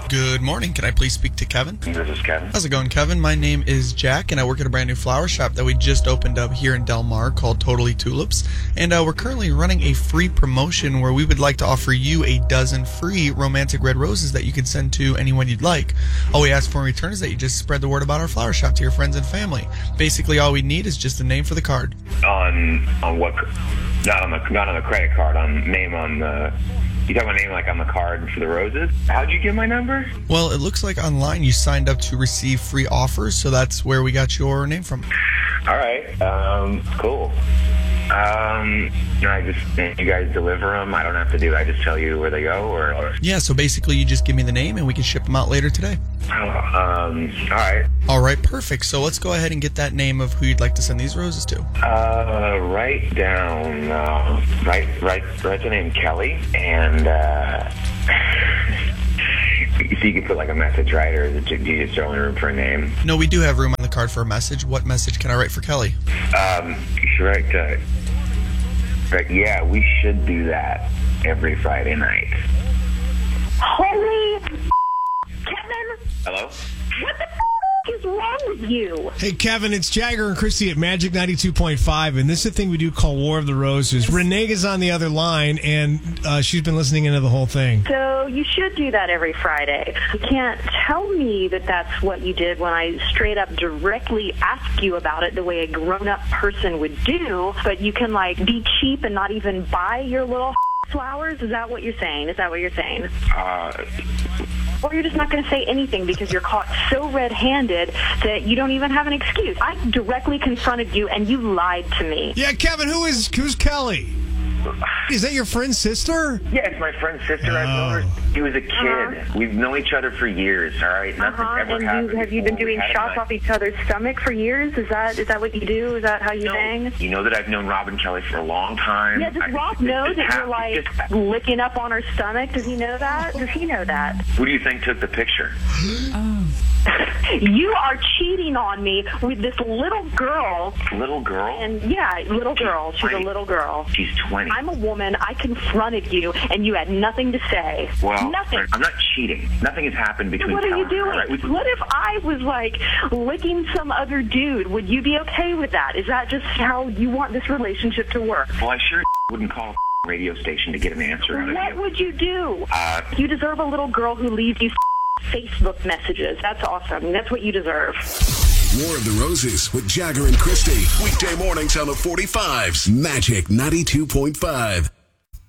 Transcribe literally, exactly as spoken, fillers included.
Good morning. Can I please speak to Kevin? This is Kevin. How's it going, Kevin? My name is Jack, and I work at a brand new flower shop that we just opened up here in Del Mar called Totally Tulips. And uh, we're currently running a free promotion where we would like to offer you a dozen free romantic red roses that you can send to anyone you'd like. All we ask for in return is that you just spread the word about our flower shop to your friends and family. Basically, all we need is just a name for the card. On on what? Not on the not on the credit card. On name on the. You talking about name like on the card for the roses? How'd you get my number? Well, it looks like online you signed up to receive free offers, so that's where we got your name from. All right. Um, cool. Um, I just, you guys deliver them? I don't have to do it. I just tell you where they go? or, or... Yeah, so basically you just give me the name and we can ship them out later today. Oh, um, all right. All right, perfect. So let's go ahead and get that name of who you'd like to send these roses to. Uh, write down, uh, write, write, write the name Kelly, and, uh, so you can put like a message, right? Or is it, do you just only room for a name? No, we do have room on the card for a message. What message can I write for Kelly? Um, you should write, uh, right, yeah, we should do that every Friday night. Holy Kevin! Hello? What the f*** is wrong with you? Hey, Kevin, it's Jagger and Christy at Magic ninety-two point five, and this is a thing we do called War of the Roses. Renee is on the other line, and uh, she's been listening into the whole thing. So you should do that every Friday. You can't tell me that that's what you did when I straight up directly ask you about it the way a grown-up person would do, but you can, like, be cheap and not even buy your little flowers? Is that what you're saying? Is that what you're saying? Uh... Or you're just not going to say anything because you're caught so red-handed that you don't even have an excuse. I directly confronted you, and you lied to me. Yeah, Kevin, who is who's Kelly? Is that your friend's sister? Yeah, it's my friend's sister. Oh. I've known her. She was a kid. Uh-huh. We've known each other for years, all right? Nothing's Uh-huh. ever And happened you, have you been before. doing We had shots a off each other's stomach for years? Is that is that what you do? Is that how you No. hang? You know that I've known Robin Kelly for a long time. Yeah, does I- Rob it- know it that hap- you're, like, just- licking up on her stomach? Does he know that? Does he know that? Who do you think took the picture? You are cheating on me with this little girl. Little girl? And, yeah, little girl. She's a twenty. little girl. She's twenty. I'm a woman. I confronted you, and you had nothing to say. Well, nothing. I'm not cheating. Nothing has happened between What are you Kelly doing? and I. We- What if I was, like, licking some other dude? Would you be okay with that? Is that just how you want this relationship to work? Well, I sure wouldn't call a radio station to get an answer out of What you. would you do? Uh, You deserve a little girl who leaves you Facebook messages. That's awesome. That's what you deserve. War of the Roses with Jagger and Christy. Weekday mornings on the forty-fives. Magic ninety-two point five.